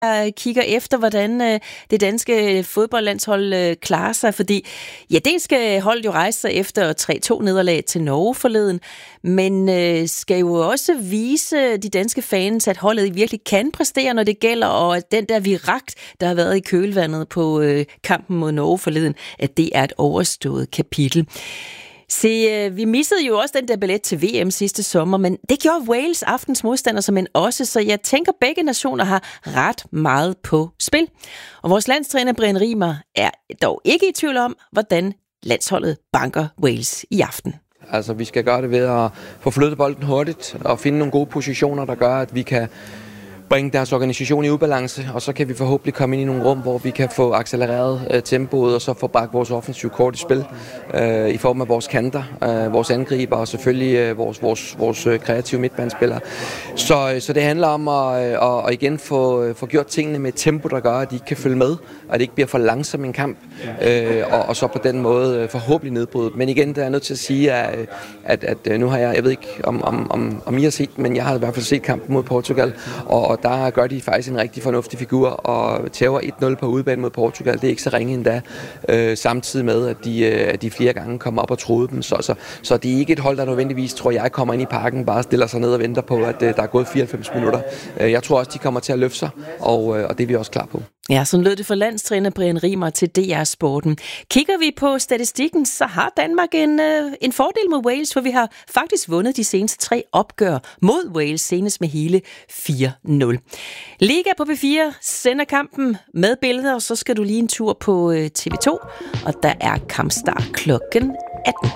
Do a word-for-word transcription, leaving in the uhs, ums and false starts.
jeg kigger efter, hvordan øh, det danske fodboldlandshold øh, klarer sig, fordi ja, det skal holdet jo rejse sig efter tre to nederlag til Norge forleden, men øh, skal jo også vise de danske fans, at holdet virkelig kan præstere, når det gælder, og at den der virakt, der har været i kølvandet på øh, kampen mod Norge forleden, at det er et overstået kapitel. Se, vi missede jo også den der billet til V M sidste sommer, men det gjorde Wales, aftens modstander, som en også, så jeg tænker, begge nationer har ret meget på spil. Og vores landstræner Brian Riemer er dog ikke i tvivl om, hvordan landsholdet banker Wales i aften. Altså, vi skal gøre det ved at få flyttet bolden hurtigt og finde nogle gode positioner, der gør, at vi kan bringe deres organisation i ubalance, og så kan vi forhåbentlig komme ind i nogle rum, hvor vi kan få accelereret øh, tempoet, og så få bragt vores offensive kort i spil øh, i form af vores kanter, øh, vores angriber og selvfølgelig øh, vores, vores, vores kreative midtbanespillere. Så, så det handler om at, at, at igen få, få gjort tingene med et tempo, der gør, at de ikke kan følge med, og det ikke bliver for langsom en kamp, øh, og, og så på den måde forhåbentlig nedbrydet. Men igen, der er nødt til at sige, at, at, at nu har jeg, jeg ved ikke om, om, om, om I har set, men jeg har i hvert fald set kampen mod Portugal, og, og der gør de faktisk en rigtig fornuftig figur og tæver et nul på udebane mod Portugal. Det er ikke så ringe endda, øh, samtidig med, at de, øh, at de flere gange kommer op og troede dem. Så, så, så det er ikke et hold, der nødvendigvis, tror jeg, kommer ind i parken, bare stiller sig ned og venter på, at øh, der er gået fireoghalvfems minutter. Jeg tror også, de kommer til at løfte sig, og, øh, og det er vi også klar på. Ja, sådan lød det for landstræner Brian Riemer til D R Sporten. Kigger vi på statistikken, så har Danmark en, øh, en fordel mod Wales, for vi har faktisk vundet de seneste tre opgør mod Wales, senest med hele fire nul. Liga på P fire sender kampen med billeder, og så skal du lige en tur på øh, T V to, og der er kampstart klokken atten.